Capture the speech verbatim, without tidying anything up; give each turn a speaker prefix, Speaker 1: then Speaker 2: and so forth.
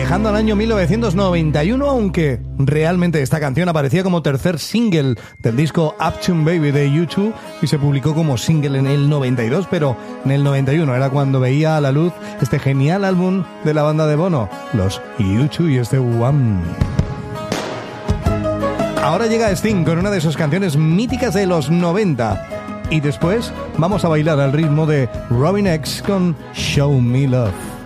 Speaker 1: viajando al año mil novecientos noventa y uno, aunque realmente esta canción aparecía como tercer single del disco Uptown Baby de U dos y se publicó como single en el noventa y dos, pero en el noventa y uno era cuando veía a la luz este genial álbum de la banda de Bono, los U dos y este One. Ahora llega Sting con una de sus canciones míticas de los noventa y después vamos a bailar al ritmo de Robin X con Show Me Love.